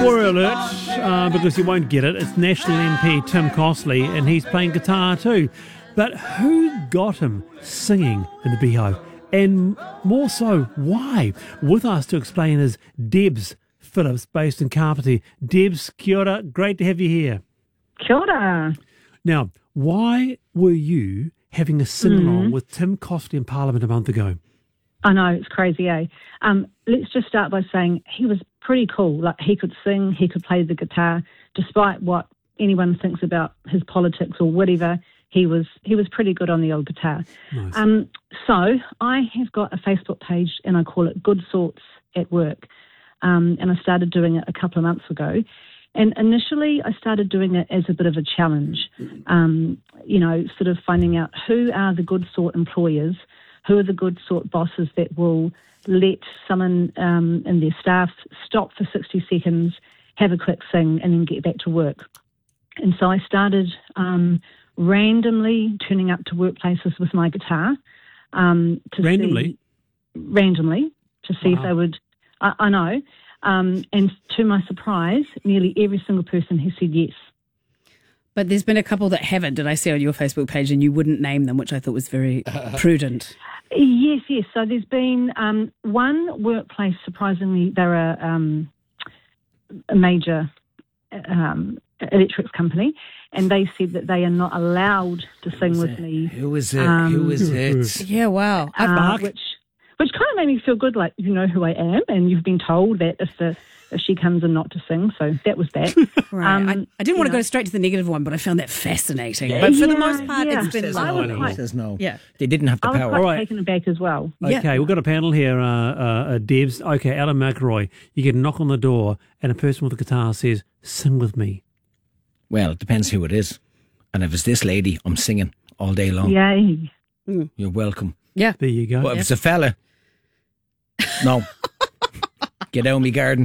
Spoiler alert, because you won't get it. It's National MP Tim Costley, and he's playing guitar too. But who got him singing in the Beehive? And more so, why? With us to explain is Debs Phillips, based in Kapiti. Debs, kia ora, great to have you here. Kia ora. Now, why were you having a sing-along with Tim Costley in Parliament a month ago? I know, it's crazy, eh? Let's just start by saying he was pretty cool. Like, he could sing, he could play the guitar, despite what anyone thinks about his politics or whatever. He was pretty good on the old guitar. Nice. So I have got a Facebook page, and I call it Good Sorts at Work. And I started doing it a couple of months ago. And initially I started doing it as a bit of a challenge, sort of finding out who are the good sort employers, who are the good sort bosses that will let someone in their staff stop for 60 seconds, have a quick sing, and then get back to work. And so I started randomly turning up to workplaces with my guitar. Randomly to see if they would. I know. And to my surprise, nearly every single person has said yes. But there's been a couple that haven't, did I see on your Facebook page, and you wouldn't name them, which I thought was very prudent. Yes. So there's been one workplace, surprisingly, they're a major electrics company, and they said that they are not allowed to sing with me. Who is it? Who is it? Yeah, wow. Which kind of made me feel good, like, you know who I am, and you've been told that if she comes in not to sing, so that was that. Right. I didn't want to go straight to the negative one, but I found that fascinating. But for the most part, it's been lovely. He says no. Yeah. They didn't have the I was power. quite taken aback as well. Okay, we've got a panel here, Debs. Okay, Alan McElroy, you get a knock on the door and a person with a guitar says, sing with me. Well, it depends who it is. And if it's this lady, I'm singing all day long. Yay. You're welcome. Yeah. There you go. But if it's a fella, no. Get out of me garden.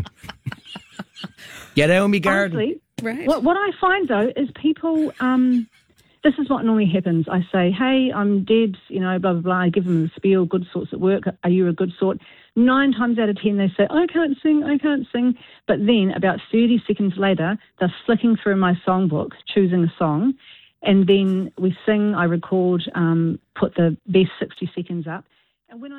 Get out of me garden. Honestly, Right. what I find, though, is people, this is what normally happens. I say, hey, I'm Debs, blah, blah, blah. I give them the spiel, good sorts at work. Are you a good sort? 9 times out of 10, they say, I can't sing. But then about 30 seconds later, they're flicking through my songbook, choosing a song. And then we sing, I record, put the best 60 seconds up. And when